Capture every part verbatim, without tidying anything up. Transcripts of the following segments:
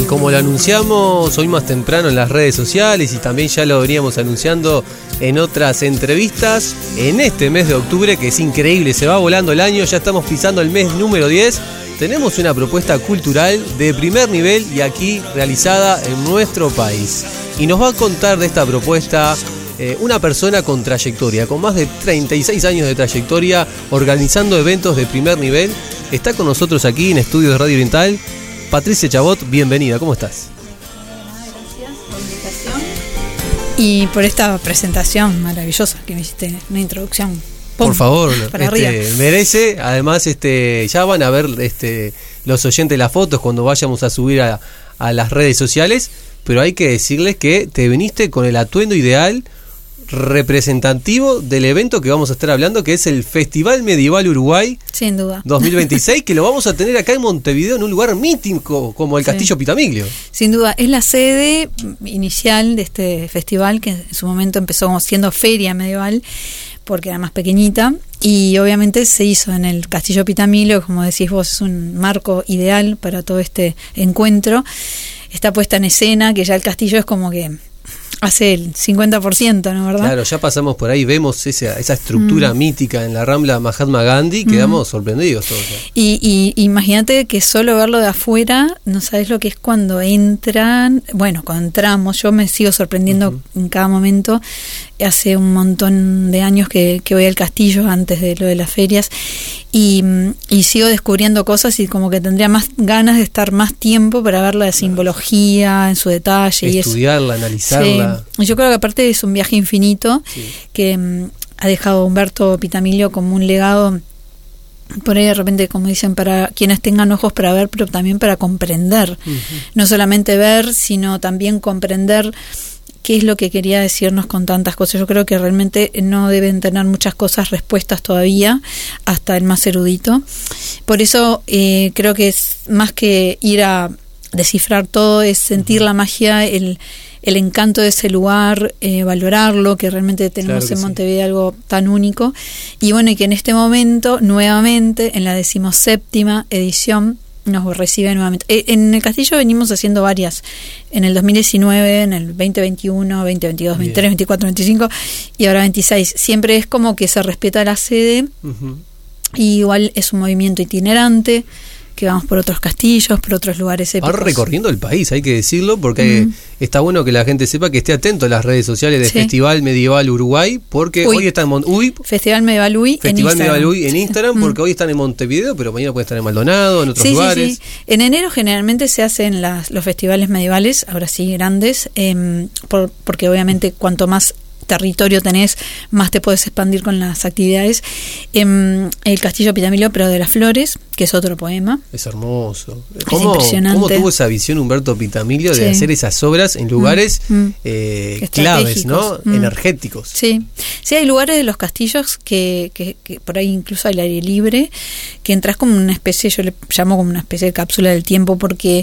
como lo anunciamos hoy más temprano en las redes sociales y también ya lo veníamos anunciando en otras entrevistas, en este mes de octubre, que es increíble, se va volando el año, ya estamos pisando el mes número diez, tenemos una propuesta cultural de primer nivel y aquí realizada en nuestro país. Y nos va a contar de esta propuesta eh, una persona con trayectoria, con más de treinta y seis años de trayectoria, organizando eventos de primer nivel. Está con nosotros aquí en Estudios de Radio Oriental, Patricia Chabot, bienvenida, ¿cómo estás? Gracias por la invitación y por esta presentación maravillosa que me hiciste, una introducción. ¡Pum! Por favor, para este, arriba. merece, además este, ya van a ver este, los oyentes las fotos cuando vayamos a subir a, a las redes sociales, pero hay que decirles que te viniste con el atuendo ideal representativo del evento que vamos a estar hablando, que es el Festival Medieval Uruguay. Sin duda. dos mil veintiséis, que lo vamos a tener acá en Montevideo, en un lugar mítico como el Sí. Castillo Pitamiglio. Sin duda, es la sede inicial de este festival, que en su momento empezó como siendo feria medieval, porque era más pequeñita, y obviamente se hizo en el Castillo Pitamiglio, como decís vos, es un marco ideal para todo este encuentro. Está puesta en escena, que ya el castillo es como que hace el cincuenta por ciento, ¿no? ¿Verdad? Claro, ya pasamos por ahí, vemos esa, esa estructura mm. mítica en la Rambla Mahatma Gandhi, quedamos mm. sorprendidos todos. Y, y imagínate que solo verlo de afuera, no sabes lo que es cuando entran, bueno, cuando entramos, yo me sigo sorprendiendo uh-huh. en cada momento. Hace un montón de años que, que voy al castillo, antes de lo de las ferias, y, y sigo descubriendo cosas y como que tendría más ganas de estar más tiempo para ver la simbología en su detalle. Estudiarla, y es, analizarla. Sí, yo creo que aparte es un viaje infinito, sí. que um, ha dejado Humberto Pitamiglio como un legado, por ahí de repente, como dicen, para quienes tengan ojos para ver, pero también para comprender. Uh-huh. No solamente ver, sino también comprender qué es lo que quería decirnos con tantas cosas. Yo creo que realmente no deben tener muchas cosas respuestas todavía, hasta el más erudito. Por eso eh, creo que es más que ir a descifrar todo, es sentir uh-huh. la magia, el, el encanto de ese lugar, eh, valorarlo, que realmente tenemos claro que en Montevideo sí. algo tan único. Y bueno, y que en este momento, nuevamente, en la decimoséptima edición, nos recibe nuevamente. En el castillo venimos haciendo varias, en el dos mil diecinueve, en el veinte veintiuno, veinte veintidós, veintitrés, veinticuatro, veinticinco y ahora veintiséis. Siempre es como que se respeta la sede, uh-huh. y igual es un movimiento itinerante, que vamos por otros castillos, por otros lugares épicos. Ahora recorriendo el país, hay que decirlo, porque uh-huh. está bueno que la gente sepa que esté atento a las redes sociales de sí. Festival Medieval Uruguay, porque Uy. hoy están en Mon- Uy, Festival Medieval Uy Festival en Instagram. Medieval Uy en Instagram, uh-huh. porque hoy están en Montevideo, pero mañana pueden estar en Maldonado, en otros sí, lugares. Sí, sí. En enero generalmente se hacen las, los festivales medievales, ahora sí grandes, eh, por, porque obviamente cuanto más territorio tenés, más te puedes expandir con las actividades. Eh, el Castillo Pitamiglio, pero de las Flores, que es otro poema. Es hermoso. ¿Cómo, es impresionante. ¿Cómo tuvo esa visión Humberto Pitamiglio de sí. hacer esas obras en lugares mm, mm. Eh, claves, ¿no? Mm. Energéticos. Sí. Sí, hay lugares de los castillos que, que, que por ahí incluso al aire libre, que entras como una especie, yo le llamo como una especie de cápsula del tiempo, porque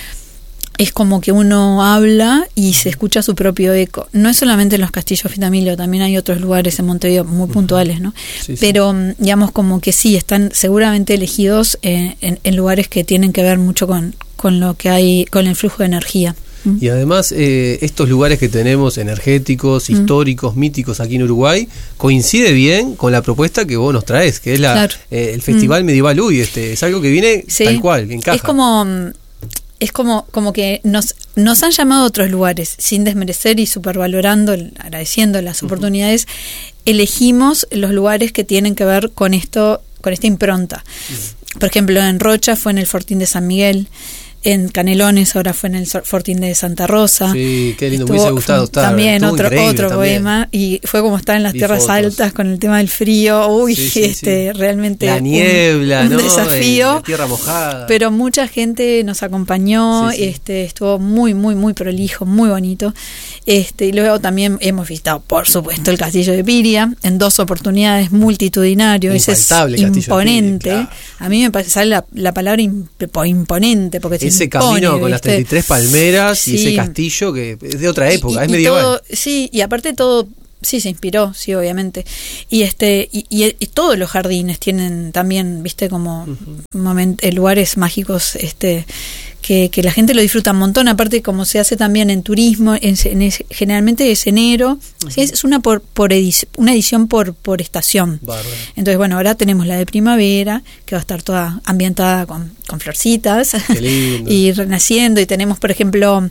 es como que uno habla y se escucha su propio eco. No es solamente en los castillos Pitamiglio, también hay otros lugares en Montevideo muy puntuales, ¿no? Sí, Pero, sí. digamos, como que sí, están seguramente elegidos en, en, en lugares que tienen que ver mucho con, con lo que hay, con el flujo de energía. Y además, eh, estos lugares que tenemos energéticos, históricos, mm. míticos aquí en Uruguay, coincide bien con la propuesta que vos nos traes, que es la claro. eh, el Festival mm. Medieval Uy. Este, es algo que viene sí. tal cual, encaja. Es como... Es como, como que nos, nos han llamado a otros lugares, sin desmerecer y supervalorando, agradeciendo las uh-huh. oportunidades, elegimos los lugares que tienen que ver con esto, con esta impronta. Uh-huh. Por ejemplo, en Rocha fue en el Fortín de San Miguel, en Canelones ahora fue en el Fortín de Santa Rosa. Sí, qué lindo, me hubiese gustado estar. También otro otro también. Poema, y fue como estar en las y tierras fotos. Altas con el tema del frío. Uy, sí, sí, este sí. realmente la niebla, un, un ¿no? desafío. La tierra mojada. Pero mucha gente nos acompañó, sí, sí. este estuvo muy muy muy prolijo, muy bonito. Este y luego también hemos visitado, por supuesto, el Castillo de Piria en dos oportunidades, multitudinario, ese es imponente. Piria, claro. A mí me parece sale la, la palabra imponente porque ese impone, camino con ¿viste? Las treinta y tres palmeras sí. y ese castillo que es de otra época, y, es medieval. Todo, sí, y aparte todo sí se inspiró, sí, obviamente. Y este y, y, y todos los jardines tienen también, viste, como uh-huh. moment, lugares mágicos este que, que la gente lo disfruta un montón, aparte como se hace también en turismo, en, en, generalmente es enero, uh-huh. ¿sí? Es una por, por edición, una edición por, por estación. Bárbaro. Entonces, bueno, ahora tenemos la de primavera, que va a estar toda ambientada con, con florcitas y renaciendo, y tenemos, por ejemplo,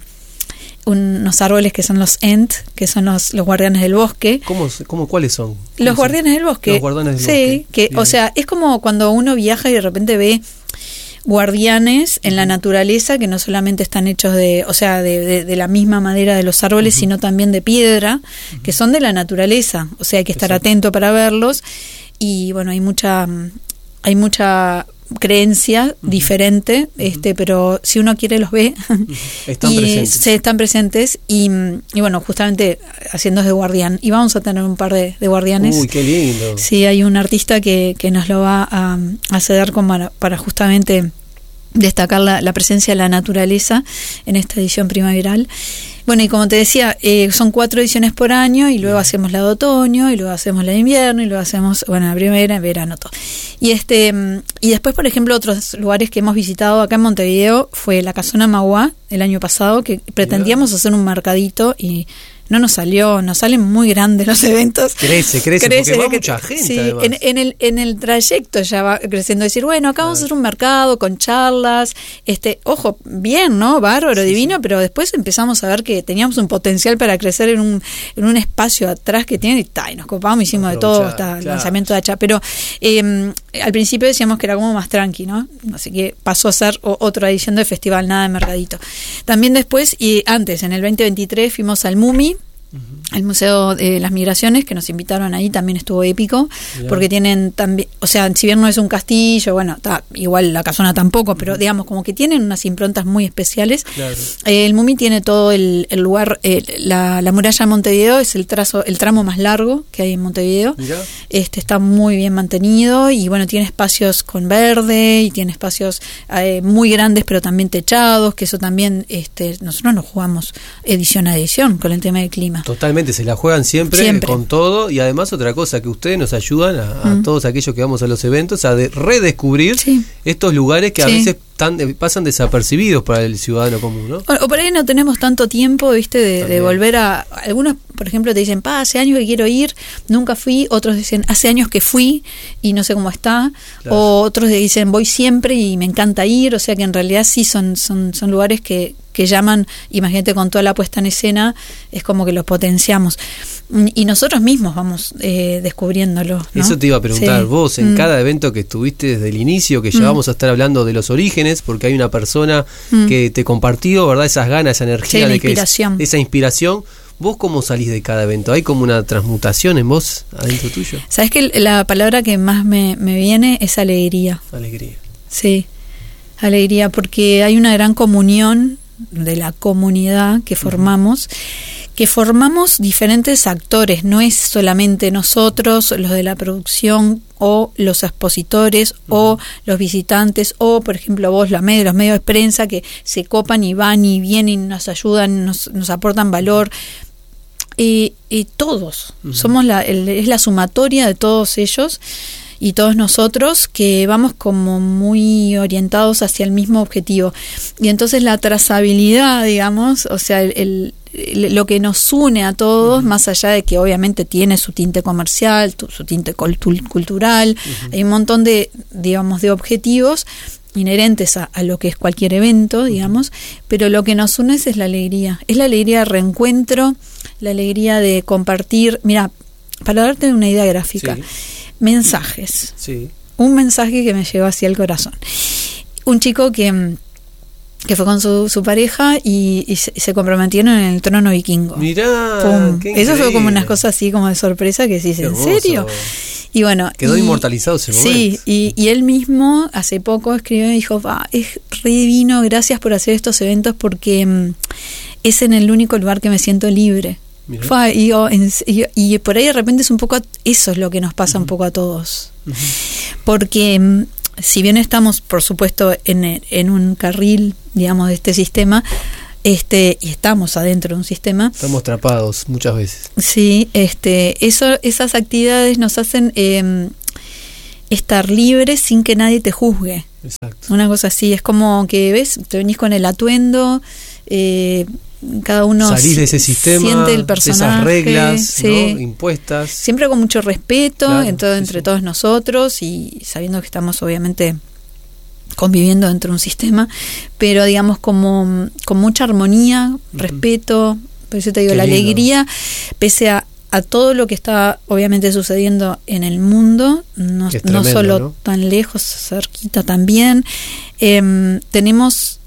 unos árboles que son los Ent, que son los, los guardianes del bosque. ¿Cómo, cómo cuáles son? Los guardianes del bosque. Los guardianes del sí, bosque. que, o sea, es como cuando uno viaja y de repente ve guardianes en uh-huh. la naturaleza que no solamente están hechos de, o sea, de, de, de la misma madera de los árboles, uh-huh. sino también de piedra, uh-huh. que son de la naturaleza. O sea, hay que estar Exacto. atento para verlos. Y bueno, hay mucha, hay mucha creencia uh-huh. diferente, uh-huh. este, pero si uno quiere los ve uh-huh. están y presentes. se están presentes y, y bueno, justamente haciendo de guardián, y vamos a tener un par de, de guardianes. Uy, qué lindo. Sí, hay un artista que, que nos lo va a, a ceder como para, para justamente destacar la, la presencia de la naturaleza en esta edición primaveral. Bueno, y como te decía, eh, son cuatro ediciones por año, y luego hacemos la de otoño, y luego hacemos la de invierno, y luego hacemos, bueno, la primavera, verano, todo. Y este y después, por ejemplo, otros lugares que hemos visitado acá en Montevideo fue la Casona Mauá el año pasado, que pretendíamos hacer un mercadito y no nos salió, nos salen muy grandes los eventos. Crece, crece, crece porque va que, mucha gente. Sí, en, en, el, en el trayecto ya va creciendo, decir, bueno, acá vamos a hacer un mercado con charlas, este, ojo, bien, ¿no? Bárbaro, sí, divino, sí. Pero después empezamos a ver que teníamos un potencial para crecer en un, en un espacio atrás que tiene, y, ta, y nos copamos, hicimos de todo, hasta claro. el lanzamiento de Hacha, pero eh, al principio decíamos que era como más tranqui, ¿no? Así que pasó a ser o, otra edición del festival, nada de mercadito. También después, y antes, en el veinte veintitrés, fuimos al MUMI, el Museo de las Migraciones, que nos invitaron ahí, también estuvo épico, yeah. porque tienen también, o sea, si bien no es un castillo, bueno, está igual la casona tampoco, pero uh-huh. digamos, como que tienen unas improntas muy especiales. Claro. Eh, el MUMI tiene todo el, el lugar, eh, la, la muralla de Montevideo es el trazo, el tramo más largo que hay en Montevideo. Yeah. Este está muy bien mantenido, y bueno, tiene espacios con verde, y tiene espacios eh, muy grandes, pero también techados, que eso también, este, nosotros nos jugamos edición a edición con el tema del clima. Totalmente, se la juegan siempre, siempre, con todo, y además otra cosa, que ustedes nos ayudan a, a mm. todos aquellos que vamos a los eventos a de, redescubrir sí. estos lugares que sí. a veces tan, pasan desapercibidos para el ciudadano común, ¿no? O, o por ahí no tenemos tanto tiempo, viste, de, de volver a... Algunos, por ejemplo, te dicen, pa, hace años que quiero ir, nunca fui. Otros dicen, hace años que fui y no sé cómo está. Claro. O otros dicen, voy siempre y me encanta ir. O sea que en realidad sí son, son, son lugares que... que llaman, imagínate, con toda la puesta en escena, es como que los potenciamos. Y nosotros mismos vamos eh, descubriéndolo, ¿no? Eso te iba a preguntar, sí. vos en mm. cada evento que estuviste desde el inicio, que ya mm. vamos a estar hablando de los orígenes, porque hay una persona mm. que te compartió, ¿verdad? Esas ganas, esa energía, sí, de que es, esa inspiración. ¿Vos cómo salís de cada evento? ¿Hay como una transmutación en vos adentro tuyo? Sabés que la palabra que más me, me viene es alegría. Alegría. Sí, alegría, porque hay una gran comunión de la comunidad que formamos, uh-huh. que formamos diferentes actores, no es solamente nosotros, los de la producción, o los expositores, uh-huh. o los visitantes, o por ejemplo vos, los medios, los medios de prensa que se copan y van y vienen y nos ayudan, nos, nos aportan valor. Y, y todos, uh-huh. somos la, el, es la sumatoria de todos ellos y todos nosotros, que vamos como muy orientados hacia el mismo objetivo. Y entonces la trazabilidad, digamos, o sea, el, el lo que nos une a todos, uh-huh. más allá de que obviamente tiene su tinte comercial, tu, su tinte cultu- cultural, uh-huh. hay un montón de, digamos, de objetivos inherentes a, a lo que es cualquier evento, digamos, uh-huh. pero lo que nos une es la alegría, es la alegría de reencuentro, la alegría de compartir. Mira, para darte una idea gráfica, sí. mensajes, sí. un mensaje que me llegó hacia el corazón, un chico que que fue con su, su pareja y, y, se, y se comprometieron en el trono vikingo. Mirá, qué eso fue como unas cosas así como de sorpresa, que sí, ¿en serio? Y bueno, quedó y, inmortalizado ese momento. Sí, y, y él mismo hace poco escribió y dijo, va, es re divino, gracias por hacer estos eventos, porque um, es en el único lugar que me siento libre. Fa, y, yo, en, y, y por ahí de repente es un poco, eso es lo que nos pasa uh-huh. un poco a todos. Uh-huh. Porque um, si bien estamos, por supuesto, en, en un carril, digamos, de este sistema, este, y estamos adentro de un sistema. Estamos atrapados muchas veces. Sí, este, eso, esas actividades nos hacen eh, estar libres sin que nadie te juzgue. Exacto. Una cosa así, es como que, ¿ves? Te venís con el atuendo, eh, cada uno salís de ese sistema, siente el personaje, de esas reglas, sí, ¿no? Impuestas. Siempre con mucho respeto, Claro, en todo, sí, entre sí. todos nosotros, y sabiendo que estamos obviamente conviviendo dentro de un sistema, pero digamos como con mucha armonía, uh-huh. respeto, por eso te digo, Qué la lindo. alegría, pese a, a todo lo que está obviamente sucediendo en el mundo, no, es no tremendo, solo ¿no? tan lejos, cerquita también, eh, tenemos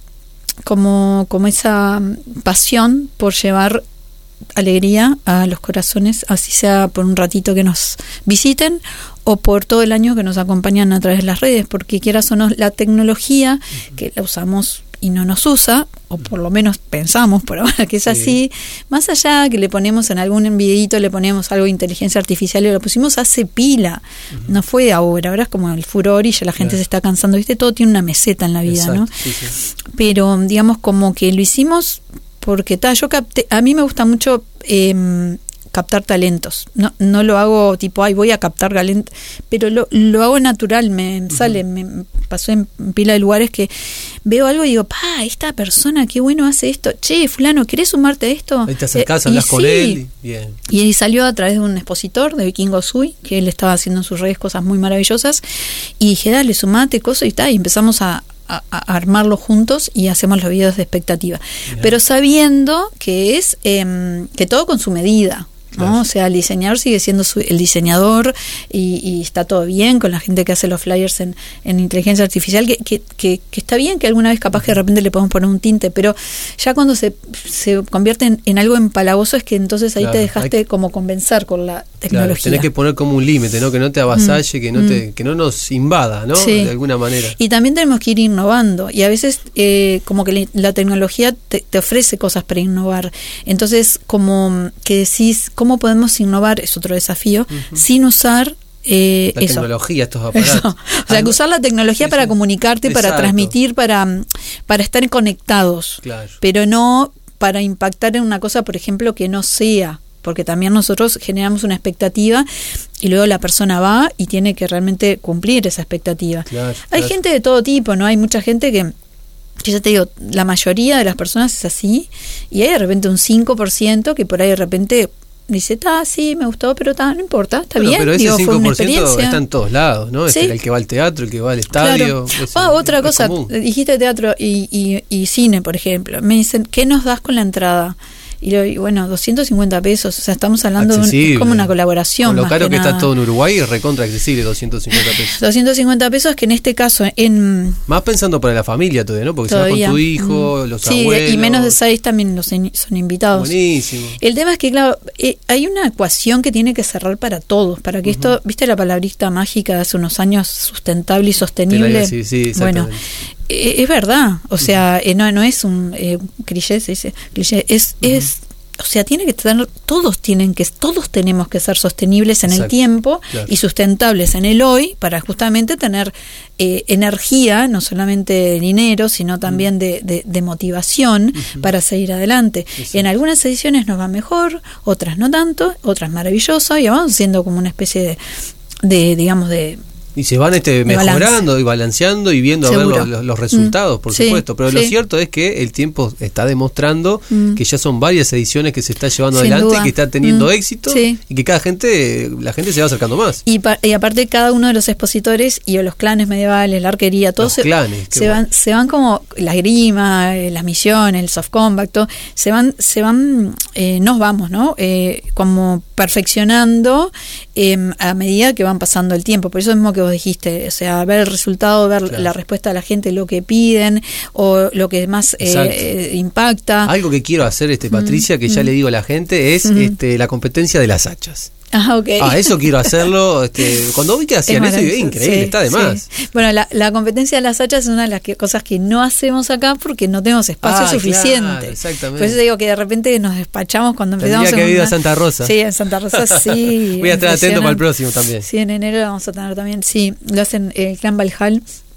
como, como esa pasión por llevar alegría a los corazones, así sea por un ratito que nos visiten o por todo el año que nos acompañan a través de las redes, porque quieras o no, la tecnología uh-huh. que la usamos y no nos usa, o por lo menos pensamos por ahora que es sí. así, más allá que le ponemos en algún videíto, le ponemos algo de inteligencia artificial y lo pusimos hace pila, uh-huh. no fue ahora, ahora es como el furor y ya la gente claro. se está cansando, viste, todo tiene una meseta en la vida, Exacto, ¿no? Sí, sí. Pero digamos como que lo hicimos porque ta, yo capté, a mí me gusta mucho eh, captar talentos, no no lo hago tipo, ay, voy a captar talentos, pero lo, lo hago natural, me uh-huh. sale, me pasó en pila de lugares que veo algo y digo, pa, esta persona, qué bueno hace esto, che, fulano, ¿querés sumarte a esto? Ahí te acercás, eh, hablas y con sí. él, y bien. Y él salió a través de un expositor de Vikingo Sui, que él estaba haciendo en sus redes cosas muy maravillosas, y dije, dale, sumate, cosas y tal, y empezamos a A, a armarlo juntos y hacemos los videos de expectativa, yeah. pero sabiendo que es eh, que todo con su medida, ¿no? Claro. O sea, el diseñador sigue siendo su, el diseñador y, y está todo bien con la gente que hace los flyers en, en inteligencia artificial, que, que, que, que está bien que alguna vez capaz que de repente le podemos poner un tinte, pero ya cuando se, se convierte en, en algo empalagoso es que entonces ahí claro, te dejaste hay, como convencer con la tecnología. Claro, tenés que poner como un límite, ¿no? Que no te avasalle, mm, que no mm. te que no nos invada, ¿no? Sí. De alguna manera. Y también tenemos que ir innovando y a veces eh, como que le, la tecnología te, te ofrece cosas para innovar. Entonces, como que decís, ¿cómo podemos innovar? Es otro desafío, uh-huh. sin usar eh, la eso. tecnología, estos aparatos. Eso. O sea, que usar la tecnología sí, para sí. comunicarte, Exacto. para transmitir, para, para estar conectados, claro. pero no para impactar en una cosa, por ejemplo, que no sea, porque también nosotros generamos una expectativa y luego la persona va y tiene que realmente cumplir esa expectativa. Claro, Hay claro. gente de todo tipo, ¿no? Hay mucha gente que, yo ya te digo, la mayoría de las personas es así, y hay de repente un cinco por ciento que por ahí de repente dice, está, sí, me gustó, pero ta, no importa, está bueno, bien. Pero ese digo, cinco por ciento fue una experiencia. está en todos lados, ¿no? ¿Sí? Es el que va al teatro, el que va al estadio. Claro. Es, Ah, otra es cosa, común. dijiste teatro y, y, y cine, por ejemplo. Me dicen, ¿qué nos das con la entrada? Y, lo, y bueno, doscientos cincuenta pesos, o sea, estamos hablando de un, es como una colaboración. Con lo más caro que, que nada. está todo en Uruguay, es recontra accesible, doscientos cincuenta pesos. doscientos cincuenta pesos que en este caso, en más pensando para la familia todavía, ¿no? Porque todavía. se va con tu hijo, mm. los sí, abuelos. y menos de seis también los son invitados. Buenísimo. El tema es que, claro, eh, hay una ecuación que tiene que cerrar para todos, para que uh-huh. esto, ¿viste la palabrita mágica de hace unos años, sustentable y sostenible? Sí, sí, bueno, eh, es verdad, o sea, uh-huh. eh, no, no es un eh, cliché, se dice, cliché, es, uh-huh. es o sea, tiene que tener, todos tienen que, todos tenemos que ser sostenibles en Exacto. el tiempo claro. y sustentables en el hoy para justamente tener eh, energía, no solamente dinero, sino también uh-huh. de, de, de motivación uh-huh. para seguir adelante. Exacto. En algunas ediciones nos va mejor, otras no tanto, otras maravilloso, y vamos siendo como una especie de, de digamos, de y se van este mejorando balance. y balanceando y viendo Seguro. a ver los, los resultados, mm. por sí, supuesto. Pero sí. lo cierto es que el tiempo está demostrando mm. que ya son varias ediciones que se está llevando Sin adelante duda. y que está teniendo mm. éxito sí. y que cada gente, la gente se va acercando más. Y, pa- y aparte cada uno de los expositores y los clanes medievales, la arquería, todos se, clanes, se van, se van como la esgrima, las misiones, el soft combat, todo, se van, se van, eh, nos vamos, ¿no? Eh, como perfeccionando eh, a medida que van pasando el tiempo. Por eso mismo que vos dijiste, o sea, ver el resultado, ver claro. la respuesta de la gente, lo que piden o lo que más eh, eh, impacta. Algo que quiero hacer, este Patricia, mm, que ya mm. le digo a la gente, es mm. este, la competencia de las hachas. Ah, okay. Ah, eso quiero hacerlo. Este, cuando vi que hacían eso, es increíble, sí, está de más. Sí. Bueno, la, la competencia de las hachas es una de las que, cosas que no hacemos acá porque no tenemos espacio ah, suficiente. Claro, exactamente. Por eso digo que de repente nos despachamos cuando empezamos. Tendría que ir a Santa Rosa. Sí, en Santa Rosa sí. Voy a estar atento para el próximo también. Sí, en enero lo vamos a tener también. Sí, lo hacen el Clan Valhall.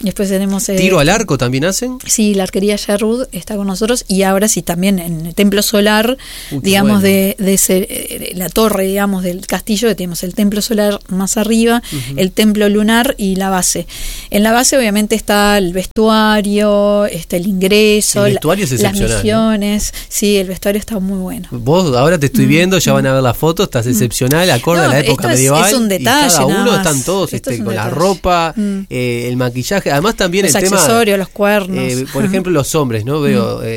Después tenemos... Eh, ¿Tiro al arco también hacen? Sí, la arquería Sherwood está con nosotros y ahora sí también en el templo solar, Uy, digamos, bueno. de, de ese, eh, la torre, digamos, del castillo, que tenemos el templo solar más arriba, uh-huh. el templo lunar y la base. En la base obviamente está el vestuario, está el ingreso, el vestuario la, es las misiones. ¿No? Sí, el vestuario está muy bueno. Vos ahora te estoy viendo, ya van a ver la foto, estás excepcional, acorde no, a la época es, medieval. Es un detalle, y cada uno nada más. están todos este, con detalle. la ropa, mm. eh, el maquillaje, además también los el tema... Los accesorios, los cuernos. Eh, por ejemplo, los hombres, ¿no? Veo... Eh,